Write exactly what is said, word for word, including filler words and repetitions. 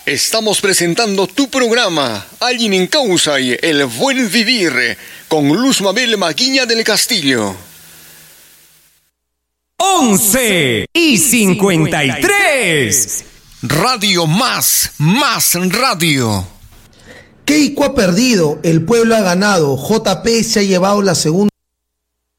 Estamos presentando tu programa, Alguien en Causa y El Buen Vivir, con Luz Mabel Maguiña del Castillo. once y cincuenta y tres. Radio Más, Más Radio. Keiko ha perdido, el pueblo ha ganado, J P se ha llevado la segunda.